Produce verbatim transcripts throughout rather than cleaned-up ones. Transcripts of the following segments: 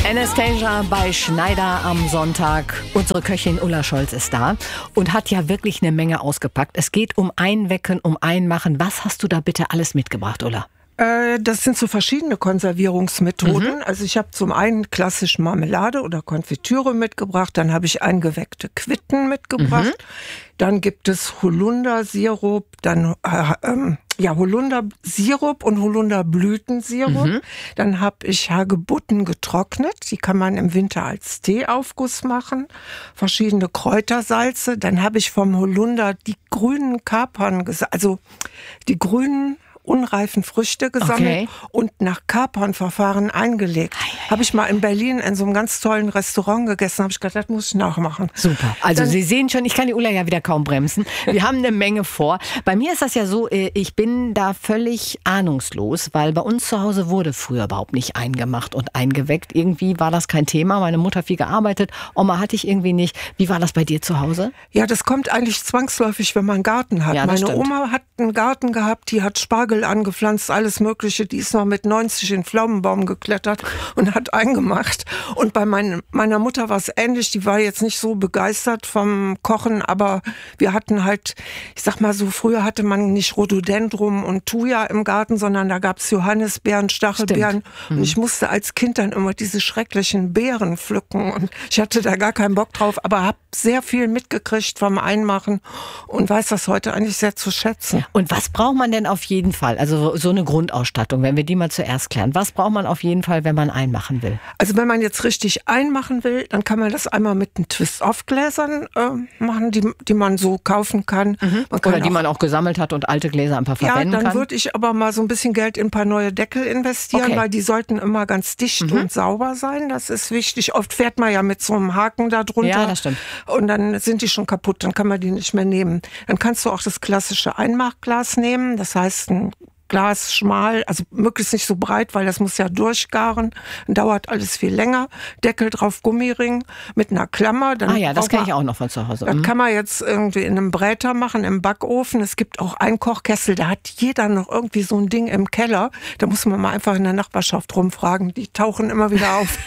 Anastasia bei Schneider am Sonntag. Unsere Köchin Ulla Scholz ist da und hat ja wirklich eine Menge ausgepackt. Es geht um Einwecken, um Einmachen. Was hast du da bitte alles mitgebracht, Ulla? Äh, das sind so verschiedene Konservierungsmethoden. Mhm. Also ich habe zum einen klassisch Marmelade oder Konfitüre mitgebracht, dann habe ich eingeweckte Quitten mitgebracht. Mhm. Dann gibt es Holundersirup, dann äh, ähm, ja Holundersirup und Holunderblütensirup. Mhm. Dann habe ich Hagebutten getrocknet, die kann man im Winter als Teeaufguss machen. Verschiedene Kräutersalze. Dann habe ich vom Holunder die grünen Kapern, also die grünen unreifen Früchte gesammelt, okay, und nach Kapernverfahren eingelegt. Habe ich mal in Berlin in so einem ganz tollen Restaurant gegessen, habe ich gedacht, das muss ich nachmachen. Super. Also Dann, Sie sehen schon, ich kann die Ulla ja wieder kaum bremsen. Wir haben eine Menge vor. Bei mir ist das ja so, ich bin da völlig ahnungslos, weil bei uns zu Hause wurde früher überhaupt nicht eingemacht und eingeweckt. Irgendwie war das kein Thema. Meine Mutter hat viel gearbeitet, Oma hatte ich irgendwie nicht. Wie war das bei dir zu Hause? Ja, das kommt eigentlich zwangsläufig, wenn man einen Garten hat. Ja, Meine stimmt. Oma hat einen Garten gehabt, die hat Spargel angepflanzt, alles Mögliche. Die ist noch mit neunzig in den Pflaumenbaum geklettert und hat eingemacht. Und bei mein, meiner Mutter war es ähnlich. Die war jetzt nicht so begeistert vom Kochen, aber wir hatten halt, ich sag mal so, früher hatte man nicht Rhododendron und Thuja im Garten, sondern da gab es Johannisbeeren, Stachelbeeren. Mhm. Und ich musste als Kind dann immer diese schrecklichen Beeren pflücken. Und ich hatte da gar keinen Bock drauf, aber habe sehr viel mitgekriegt vom Einmachen und weiß das heute eigentlich sehr zu schätzen. Und was braucht man denn auf jeden Fall? Also so eine Grundausstattung, wenn wir die mal zuerst klären. Was braucht man auf jeden Fall, wenn man einmachen will? Also wenn man jetzt richtig einmachen will, dann kann man das einmal mit den Twist-Off-Gläsern äh, machen, die, die man so kaufen kann. Mhm. Man kann Oder die auch, man auch gesammelt hat und alte Gläser ein paar verwenden kann. Ja, dann würde ich aber mal so ein bisschen Geld in ein paar neue Deckel investieren, okay, weil die sollten immer ganz dicht mhm. und sauber sein. Das ist wichtig. Oft fährt man ja mit so einem Haken da drunter. Ja, das stimmt. Und dann sind die schon kaputt, dann kann man die nicht mehr nehmen. Dann kannst du auch das klassische Einmachglas nehmen. Das heißt, ein Glas schmal, also möglichst nicht so breit, weil das muss ja durchgaren. Dann dauert alles viel länger. Deckel drauf, Gummiring mit einer Klammer. Dann ah ja, das kenne ich auch noch von zu Hause. Das mhm. kann man jetzt irgendwie in einem Bräter machen, im Backofen. Es gibt auch Einkochkessel, da hat jeder noch irgendwie so ein Ding im Keller. Da muss man mal einfach in der Nachbarschaft rumfragen. Die tauchen immer wieder auf.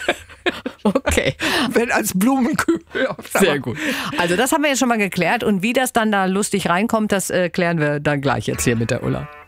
Okay. Wenn als Blumenkübel. Sehr gut. Also das haben wir jetzt schon mal geklärt. Und wie das dann da lustig reinkommt, das äh, klären wir dann gleich jetzt hier mit der Ulla.